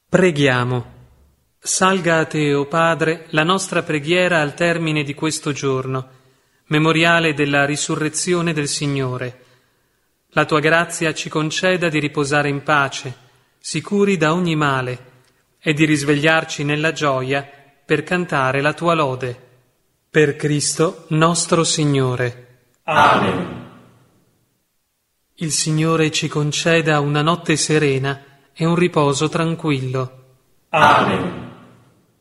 Preghiamo. Salga a te, o Padre, la nostra preghiera al termine di questo giorno, memoriale della risurrezione del Signore. La tua grazia ci conceda di riposare in pace, sicuri da ogni male, e di risvegliarci nella gioia per cantare la tua lode. Per Cristo nostro Signore. Amen. Il Signore ci conceda una notte serena e un riposo tranquillo. Amen.